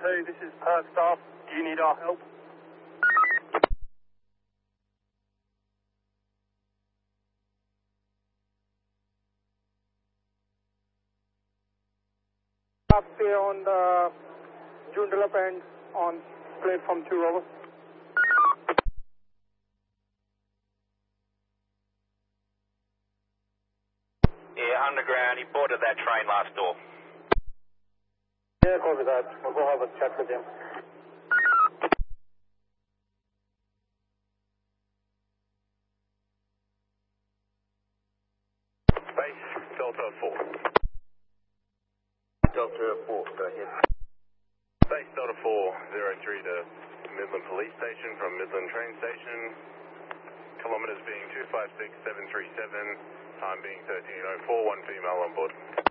2, this is Perth staff. Do you need our help? Up here on the Joondalup end on platform 2, over. Yeah, underground. He boarded that train last door. Yeah, copy that. We'll go have a chat with him. Base Delta 4. Delta 4, go ahead. Base Delta 403 to Midland Police Station from Midland Train Station. Kilometers being 256737, time being 13:04, one female on board.